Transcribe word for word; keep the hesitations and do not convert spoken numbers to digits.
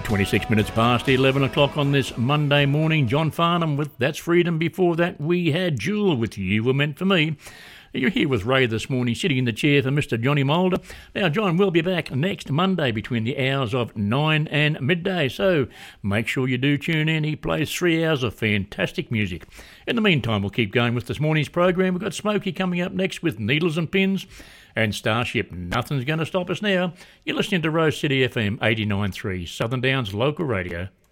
twenty-six minutes past eleven o'clock on this Monday morning. John Farnham with That's Freedom. Before that, we had Jewel with You Were Meant For Me. You're here with Ray this morning, sitting in the chair for Mister Johnny Moulder. Now, John will be back next Monday between the hours of nine and midday, so make sure you do tune in. He plays three hours of fantastic music. In the meantime, we'll keep going with this morning's program. We've got Smokey coming up next with Needles and Pins and Starship. Nothing's going to stop us now. You're listening to Rose City F M eighty-nine point three, Southern Downs Local Radio.